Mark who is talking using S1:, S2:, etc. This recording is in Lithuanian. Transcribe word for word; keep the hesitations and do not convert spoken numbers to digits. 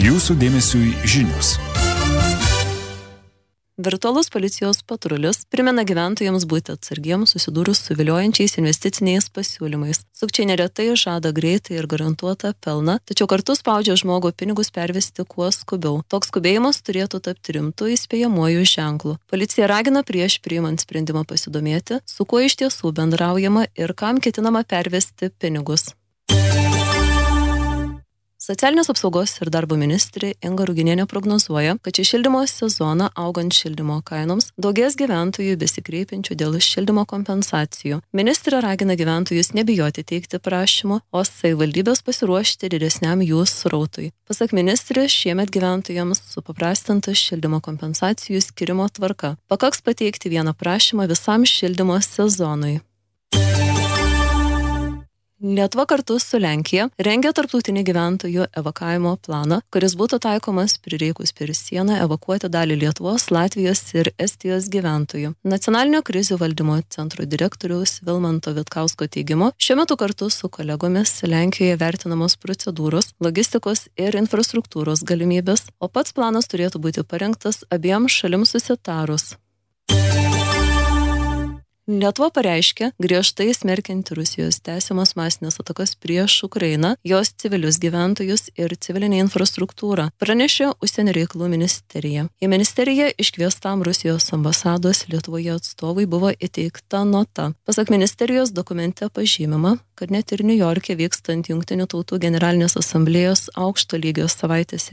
S1: Jūsų dėmesiui žinios.
S2: Virtualus policijos patrulis primena gyventojams būti atsargiems susidūrus su viliojančiais investiciniais pasiūlymais. Sukčiai neretai žada greitai ir garantuotą pelną, tačiau kartu spaudžia žmogų pinigus pervesti kuo skubiau. Toks skubėjimas turėtų tapti rimtu įspėjamuoju ženklu. Policija ragina prieš priimant sprendimą pasidomėti, su kuo iš tiesų bendraujama ir kam ketinama pervesti pinigus. Socialinės apsaugos ir darbo ministrė Inga Ruginienė prognozuoja, kad šį šildymo sezoną augant šildymo kainoms daugės gyventojų besikreipiančių dėl šildymo kompensacijų. Ministrė ragina gyventojus nebijoti teikti prašymų, o savivaldybės pasiruošti didesniam jų srautui. Pasak ministrės, šiemet gyventojams supaprastinta šildymo kompensacijų skirimo tvarka. Pakaks pateikti vieną prašymą visam šildymo sezonui. Lietuva kartu su Lenkija rengia tarptautinį gyventojų evakavimo planą, kuris būtų taikomas prireikus per sieną evakuoti dalį Lietuvos, Latvijos ir Estijos gyventojų. Nacionalinio krizių valdymo centro direktoriaus Vilmanto Vitkausko teigimu, šiuo metu kartu su kolegomis Lenkijoje vertinamos procedūros, logistikos ir infrastruktūros galimybės, o pats planas turėtų būti parengtas abiem šalims susitarus. Lietuva pareiškė griežtai smerkianti Rusijos tęsiamas masinės atakas prieš Ukrainą, jos civilius gyventojus ir civilinę infrastruktūrą, pranešė Užsienio reikalų ministerija. Į ministeriją iškviestam Rusijos ambasados Lietuvoje atstovui buvo įteikta nota. Pasak ministerijos dokumente pažymima, kad net ir Niujorke vykstant Jungtinių tautų generalinės asamblėjos aukšto lygio savaitės